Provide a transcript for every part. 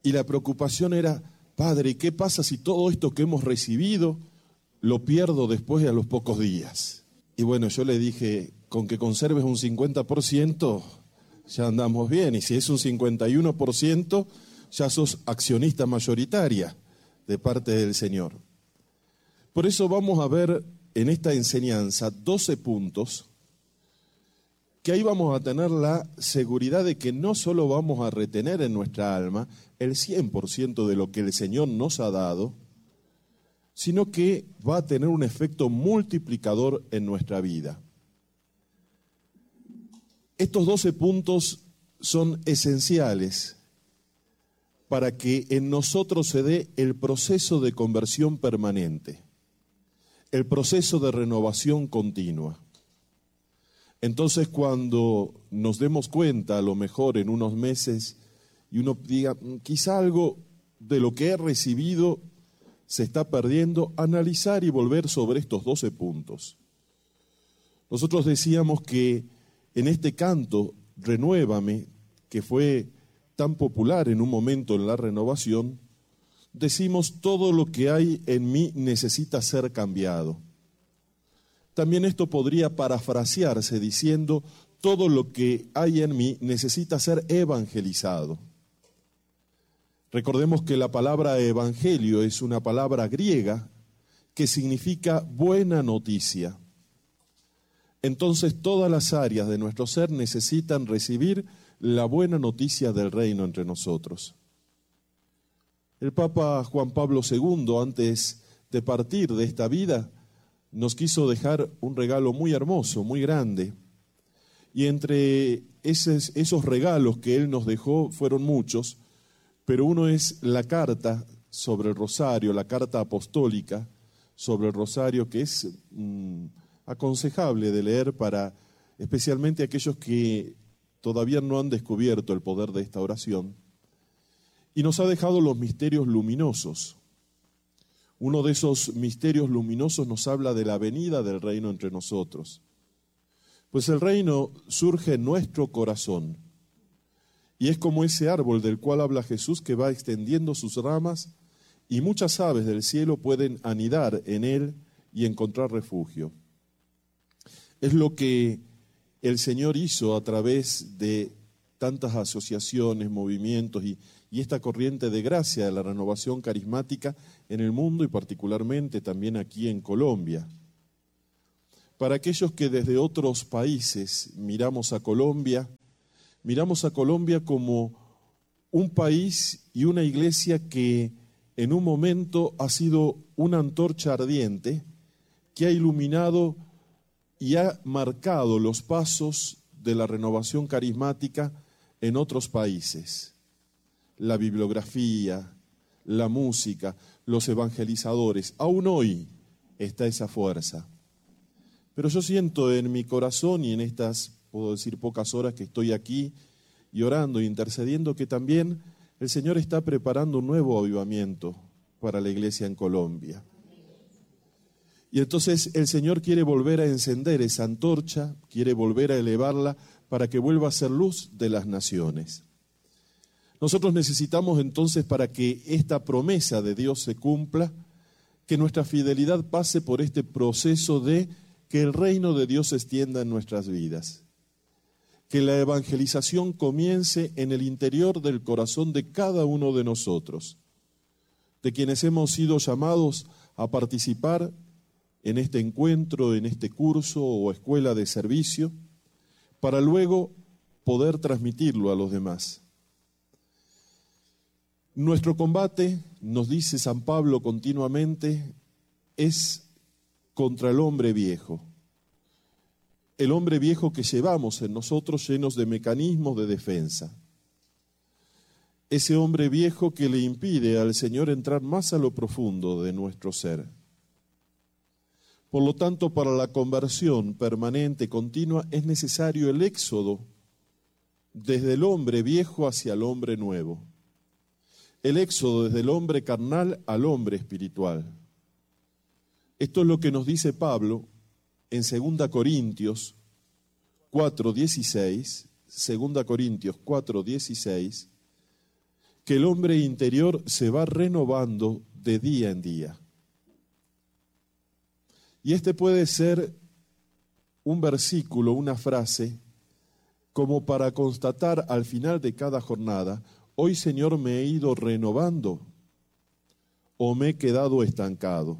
Y la preocupación era, Padre, ¿qué pasa si todo esto que hemos recibido lo pierdo después a los pocos días? Y bueno, yo le dije, con que conserves un 50%, ya andamos bien. Y si es un 51%, ya sos accionista mayoritaria de parte del Señor. Por eso vamos a ver en esta enseñanza 12 puntos que ahí vamos a tener la seguridad de que no solo vamos a retener en nuestra alma el 100% de lo que el Señor nos ha dado, sino que va a tener un efecto multiplicador en nuestra vida. Estos 12 puntos son esenciales para que en nosotros se dé el proceso de conversión permanente, el proceso de renovación continua. Entonces, cuando nos demos cuenta, a lo mejor en unos meses, y uno diga, quizá algo de lo que he recibido se está perdiendo, analizar y volver sobre estos 12 puntos. Nosotros decíamos que en este canto, Renuévame, que fue tan popular en un momento en la renovación, decimos todo lo que hay en mí necesita ser cambiado. También esto podría parafrasearse diciendo todo lo que hay en mí necesita ser evangelizado. Recordemos que la palabra evangelio es una palabra griega que significa buena noticia. Entonces todas las áreas de nuestro ser necesitan recibir la buena noticia del reino entre nosotros. El Papa Juan Pablo II, antes de partir de esta vida, nos quiso dejar un regalo muy hermoso, muy grande. Y entre esos regalos que él nos dejó fueron muchos, pero uno es la carta sobre el rosario, la carta apostólica sobre el rosario, que es aconsejable de leer para especialmente aquellos que todavía no han descubierto el poder de esta oración. Y nos ha dejado los misterios luminosos. Uno de esos misterios luminosos nos habla de la venida del reino entre nosotros. Pues el reino surge en nuestro corazón. Y es como ese árbol del cual habla Jesús que va extendiendo sus ramas y muchas aves del cielo pueden anidar en él y encontrar refugio. Es lo que el Señor hizo a través de tantas asociaciones, movimientos y esta corriente de gracia de la renovación carismática en el mundo y particularmente también aquí en Colombia. Para aquellos que desde otros países miramos a Colombia como un país y una iglesia que en un momento ha sido una antorcha ardiente que ha iluminado y ha marcado los pasos de la renovación carismática en otros países. La bibliografía, la música, los evangelizadores, aún hoy está esa fuerza. Pero yo siento en mi corazón y en estas, puedo decir, pocas horas que estoy aquí y orando e intercediendo, que también el Señor está preparando un nuevo avivamiento para la iglesia en Colombia. Y entonces el Señor quiere volver a encender esa antorcha, quiere volver a elevarla para que vuelva a ser luz de las naciones. Nosotros necesitamos entonces, para que esta promesa de Dios se cumpla, que nuestra fidelidad pase por este proceso de que el reino de Dios se extienda en nuestras vidas. Que la evangelización comience en el interior del corazón de cada uno de nosotros, de quienes hemos sido llamados a participar en este encuentro, en este curso o escuela de servicio, para luego poder transmitirlo a los demás. Nuestro combate, nos dice San Pablo continuamente, es contra el hombre viejo. El hombre viejo que llevamos en nosotros llenos de mecanismos de defensa. Ese hombre viejo que le impide al Señor entrar más a lo profundo de nuestro ser. Por lo tanto, para la conversión permanente, continua, es necesario el éxodo desde el hombre viejo hacia el hombre nuevo. El éxodo desde el hombre carnal al hombre espiritual. Esto es lo que nos dice Pablo en 2 Corintios 4:16, 2 Corintios 4:16, que el hombre interior se va renovando de día en día. Y este puede ser un versículo, una frase, como para constatar al final de cada jornada: hoy, Señor, me he ido renovando o me he quedado estancado.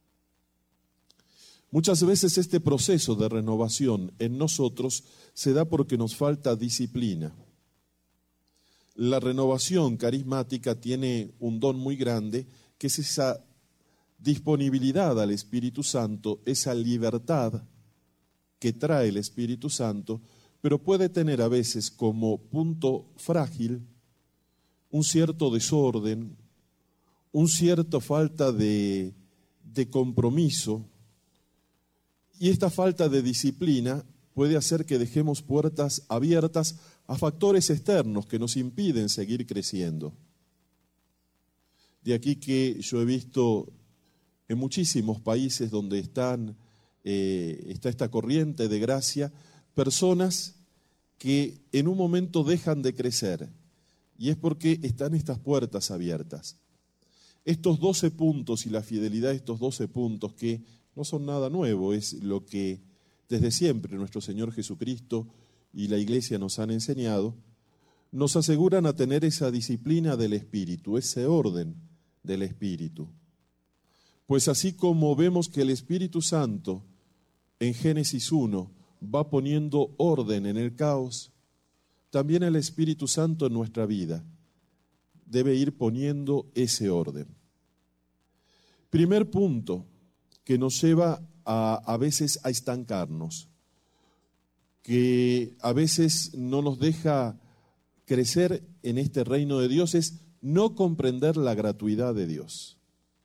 Muchas veces este proceso de renovación en nosotros se da porque nos falta disciplina. La renovación carismática tiene un don muy grande, que es esa disponibilidad al Espíritu Santo, esa libertad que trae el Espíritu Santo, pero puede tener a veces como punto frágil un cierto desorden, un cierto falta de compromiso, y esta falta de disciplina puede hacer que dejemos puertas abiertas a factores externos que nos impiden seguir creciendo. De aquí que yo he visto en muchísimos países donde está esta corriente de gracia, personas que en un momento dejan de crecer, y es porque están estas puertas abiertas. Estos 12 puntos y la fidelidad de estos 12 puntos, que no son nada nuevo, es lo que desde siempre nuestro Señor Jesucristo y la Iglesia nos han enseñado, nos aseguran a tener esa disciplina del Espíritu, ese orden del Espíritu. Pues así como vemos que el Espíritu Santo en Génesis 1 va poniendo orden en el caos, también el Espíritu Santo en nuestra vida debe ir poniendo ese orden. Primer punto que nos lleva a veces a estancarnos, que a veces no nos deja crecer en este reino de Dios, es no comprender la gratuidad de Dios.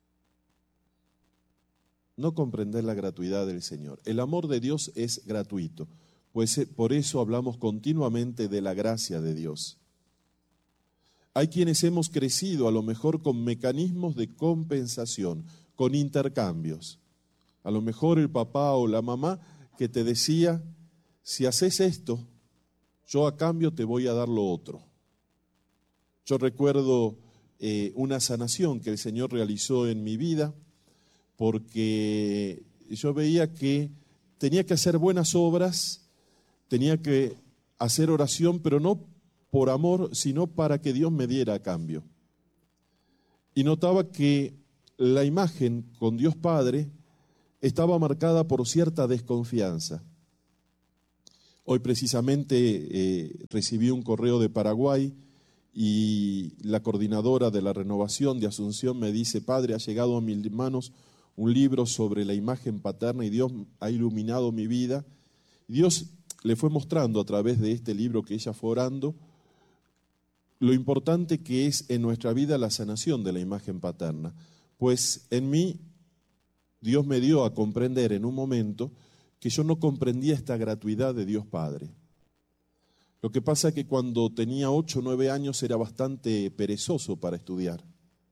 No comprender la gratuidad del Señor. El amor de Dios es gratuito, pues por eso hablamos continuamente de la gracia de Dios. Hay quienes hemos crecido a lo mejor con mecanismos de compensación, con intercambios. A lo mejor el papá o la mamá que te decía: si haces esto, yo a cambio te voy a dar lo otro. Yo recuerdo una sanación que el Señor realizó en mi vida, porque yo veía que tenía que hacer buenas obras, tenía que hacer oración, pero no por amor, sino para que Dios me diera a cambio. Y notaba que la imagen con Dios Padre estaba marcada por cierta desconfianza. Hoy precisamente recibí un correo de Paraguay y la coordinadora de la renovación de Asunción me dice: padre, ha llegado a mis manos un libro sobre la imagen paterna y Dios ha iluminado mi vida. Dios le fue mostrando a través de este libro que ella fue orando lo importante que es en nuestra vida la sanación de la imagen paterna. Pues en mí Dios me dio a comprender en un momento que yo no comprendía esta gratuidad de Dios Padre. Lo que pasa es que cuando tenía 8 o 9 años era bastante perezoso para estudiar.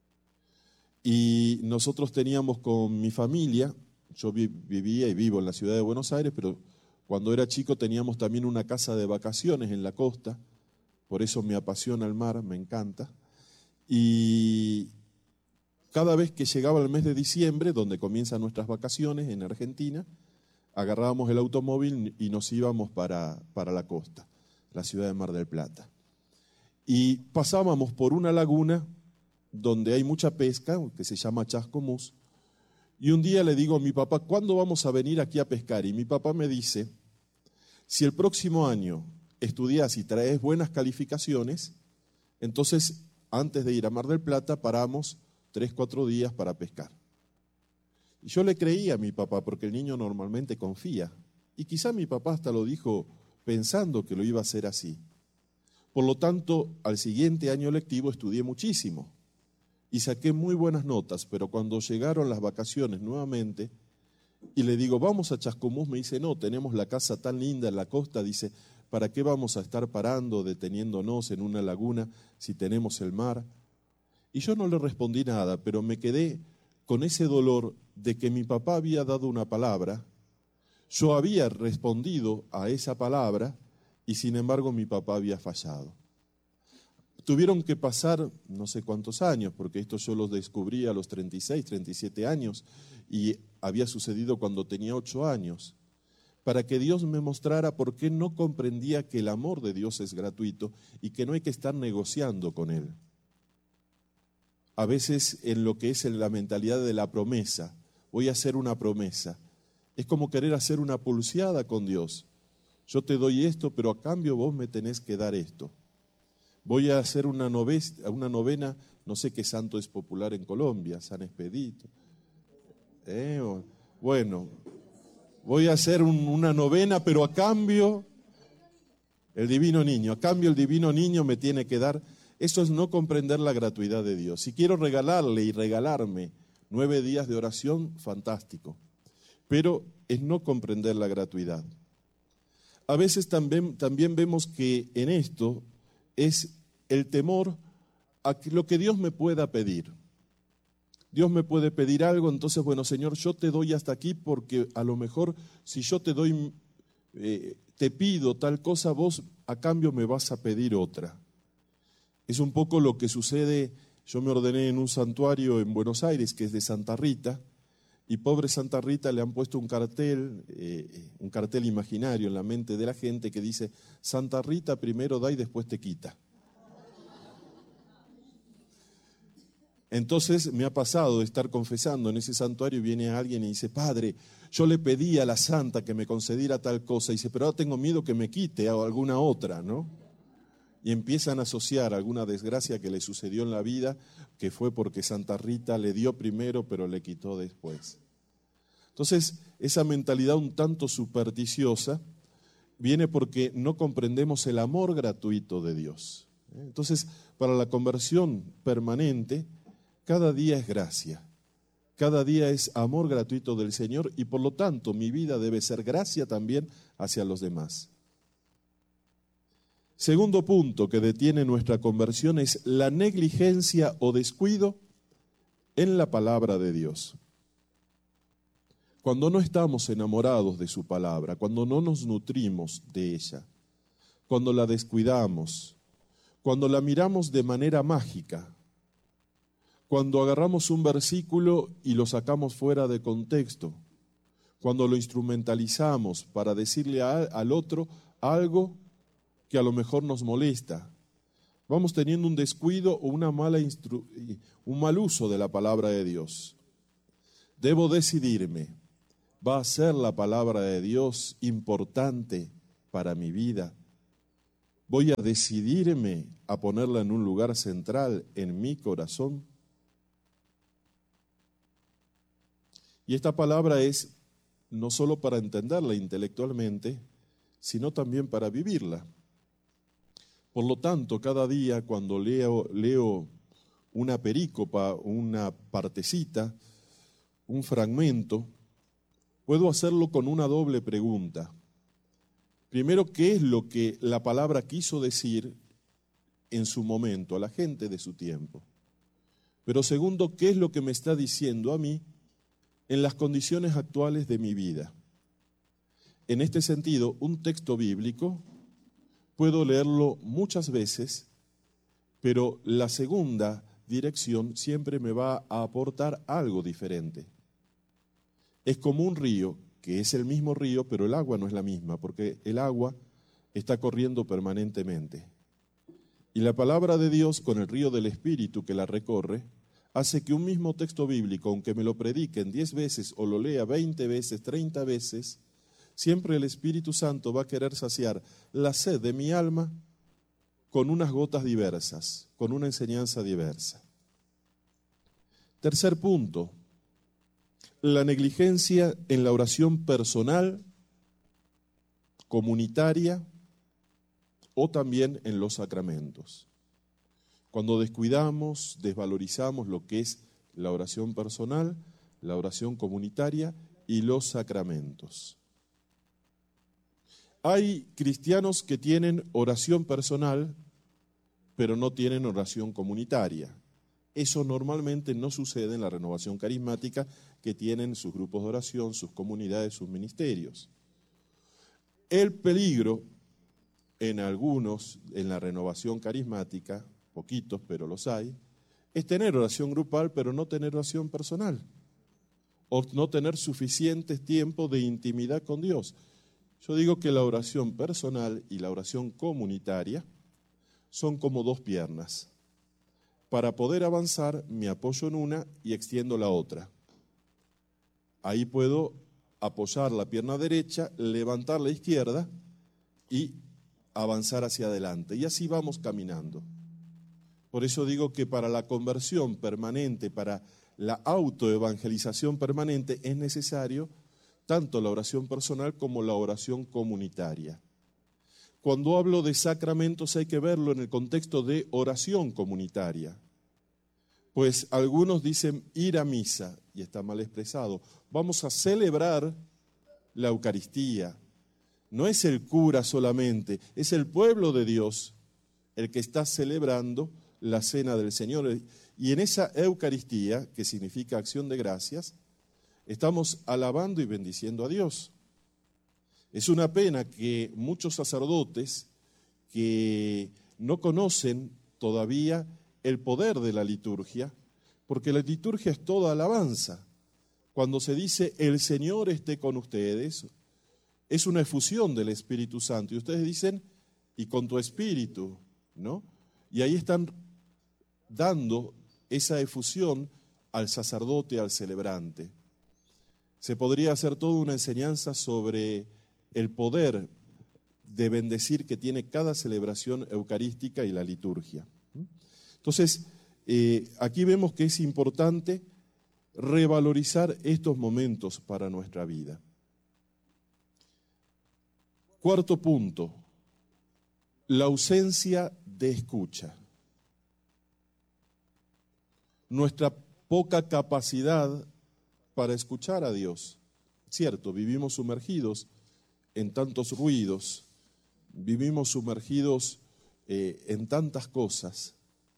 Y nosotros teníamos con mi familia, yo vivía y vivo en la ciudad de Buenos Aires, pero cuando era chico teníamos también una casa de vacaciones en la costa, por eso me apasiona el mar, me encanta. Y cada vez que llegaba el mes de diciembre, donde comienzan nuestras vacaciones en Argentina, agarrábamos el automóvil y nos íbamos para la costa, la ciudad de Mar del Plata. Y pasábamos por una laguna donde hay mucha pesca, que se llama Chascomús, y un día le digo a mi papá: ¿cuándo vamos a venir aquí a pescar? Y mi papá me dice: si el próximo año estudias y traes buenas calificaciones, entonces antes de ir a Mar del Plata paramos 3-4 días para pescar. Y yo le creía a mi papá, porque el niño normalmente confía, y quizá mi papá hasta lo dijo pensando que lo iba a hacer así. Por lo tanto, al siguiente año lectivo estudié muchísimo y saqué muy buenas notas, pero cuando llegaron las vacaciones nuevamente y le digo: vamos a Chascomús, me dice: no, tenemos la casa tan linda en la costa, dice, ¿para qué vamos a estar parando, deteniéndonos en una laguna si tenemos el mar? Y yo no le respondí nada, pero me quedé con ese dolor de que mi papá había dado una palabra, yo había respondido a esa palabra y sin embargo mi papá había fallado. Tuvieron que pasar no sé cuántos años, porque esto yo lo descubrí a los 36, 37 años, y había sucedido cuando tenía 8 años, para que Dios me mostrara por qué no comprendía que el amor de Dios es gratuito y que no hay que estar negociando con Él. A veces en lo que es en la mentalidad de la promesa, voy a hacer una promesa, es como querer hacer una pulseada con Dios. Yo te doy esto, pero a cambio vos me tenés que dar esto. Voy a hacer una novena, no sé qué santo es popular en Colombia, San Expedito. Bueno, voy a hacer una novena, pero a cambio el divino niño, a cambio el divino niño me tiene que dar. Eso es no comprender la gratuidad de Dios. Si quiero regalarle y regalarme 9 días de oración, fantástico. Pero es no comprender la gratuidad. A veces también vemos que en esto es el temor a lo que Dios me pueda pedir. Dios me puede pedir algo, entonces, bueno, Señor, yo te doy hasta aquí porque a lo mejor si yo te doy, te pido tal cosa, vos a cambio me vas a pedir otra. Es un poco lo que sucede, yo me ordené en un santuario en Buenos Aires, que es de Santa Rita, y pobre Santa Rita le han puesto un cartel imaginario en la mente de la gente que dice, Santa Rita primero da y después te quita. Entonces me ha pasado de estar confesando en ese santuario y viene alguien y dice, Padre, yo le pedí a la Santa que me concediera tal cosa, y dice, pero ahora tengo miedo que me quite o alguna otra, ¿no? Y empiezan a asociar alguna desgracia que le sucedió en la vida, que fue porque Santa Rita le dio primero, pero le quitó después. Entonces, esa mentalidad un tanto supersticiosa viene porque no comprendemos el amor gratuito de Dios. Entonces, para la conversión permanente, cada día es gracia, cada día es amor gratuito del Señor y por lo tanto mi vida debe ser gracia también hacia los demás. Segundo punto que detiene nuestra conversión es la negligencia o descuido en la palabra de Dios. Cuando no estamos enamorados de su palabra, cuando no nos nutrimos de ella, cuando la descuidamos, cuando la miramos de manera mágica, cuando agarramos un versículo y lo sacamos fuera de contexto, cuando lo instrumentalizamos para decirle al otro algo que a lo mejor nos molesta, vamos teniendo un descuido o un mal uso de la palabra de Dios. Debo decidirme, ¿va a ser la palabra de Dios importante para mi vida? ¿Voy a decidirme a ponerla en un lugar central en mi corazón? Y esta palabra es no solo para entenderla intelectualmente, sino también para vivirla. Por lo tanto, cada día cuando leo una perícopa, una partecita, un fragmento, puedo hacerlo con una doble pregunta. Primero, ¿qué es lo que la palabra quiso decir en su momento a la gente de su tiempo? Pero segundo, ¿qué es lo que me está diciendo a mí en las condiciones actuales de mi vida? En este sentido, un texto bíblico puedo leerlo muchas veces, pero la segunda dirección siempre me va a aportar algo diferente. Es como un río, que es el mismo río, pero el agua no es la misma, porque el agua está corriendo permanentemente. Y la palabra de Dios, con el río del Espíritu que la recorre, hace que un mismo texto bíblico, aunque me lo prediquen 10 veces o lo lea 20 veces, 30 veces, siempre el Espíritu Santo va a querer saciar la sed de mi alma con unas gotas diversas, con una enseñanza diversa. Tercer punto, la negligencia en la oración personal, comunitaria o también en los sacramentos. Cuando descuidamos, desvalorizamos lo que es la oración personal, la oración comunitaria y los sacramentos. Hay cristianos que tienen oración personal, pero no tienen oración comunitaria. Eso normalmente no sucede en la renovación carismática, que tienen sus grupos de oración, sus comunidades, sus ministerios. El peligro en algunos, en la renovación carismática, poquitos, pero los hay, es tener oración grupal, pero no tener oración personal, o no tener suficientes tiempos de intimidad con Dios. Yo digo que la oración personal y la oración comunitaria son como dos piernas. Para poder avanzar, me apoyo en una y extiendo la otra. Ahí puedo apoyar la pierna derecha, levantar la izquierda y avanzar hacia adelante. Y así vamos caminando. Por eso digo que para la conversión permanente, para la autoevangelización permanente, es necesario tanto la oración personal como la oración comunitaria. Cuando hablo de sacramentos hay que verlo en el contexto de oración comunitaria. Pues algunos dicen ir a misa, y está mal expresado. Vamos a celebrar la Eucaristía. No es el cura solamente, es el pueblo de Dios el que está celebrando la cena del Señor. Y en esa Eucaristía, que significa acción de gracias, estamos alabando y bendiciendo a Dios. Es una pena que muchos sacerdotes que no conocen todavía el poder de la liturgia, porque la liturgia es toda alabanza. Cuando se dice el Señor esté con ustedes, es una efusión del Espíritu Santo. Y ustedes dicen, y con tu espíritu, ¿no? Y ahí están dando esa efusión al sacerdote, al celebrante. Se podría hacer toda una enseñanza sobre el poder de bendecir que tiene cada celebración eucarística y la liturgia. Entonces, aquí vemos que es importante revalorizar estos momentos para nuestra vida. Cuarto punto, la ausencia de escucha. Nuestra poca capacidad para escuchar a Dios. Cierto, vivimos sumergidos en tantos ruidos, vivimos sumergidos en tantas cosas.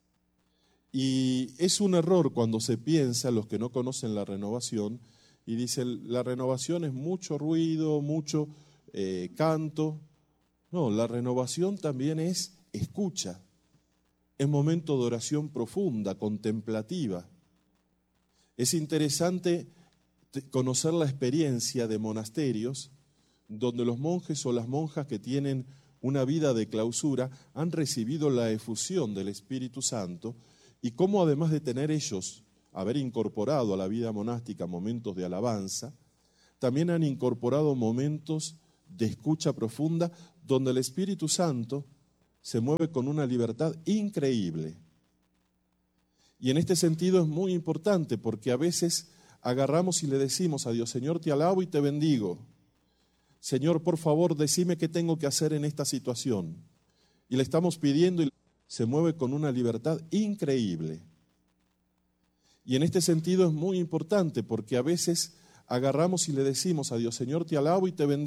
Y es un error cuando se piensa, los que no conocen la renovación, y dicen, la renovación es mucho ruido, mucho canto. No, la renovación también es escucha, es momento de oración profunda, contemplativa. Es interesante conocer la experiencia de monasterios donde los monjes o las monjas que tienen una vida de clausura han recibido la efusión del Espíritu Santo y cómo además de tener ellos, haber incorporado a la vida monástica momentos de alabanza, también han incorporado momentos de escucha profunda donde el Espíritu Santo se mueve con una libertad increíble. Y en este sentido es muy importante porque a veces agarramos y le decimos a Dios, Señor, te alabo y te bendigo. Señor, por favor, decime qué tengo que hacer en esta situación. Y le estamos pidiendo y se mueve con una libertad increíble. Y en este sentido es muy importante porque a veces agarramos y le decimos a Dios, Señor, te alabo y te bendigo.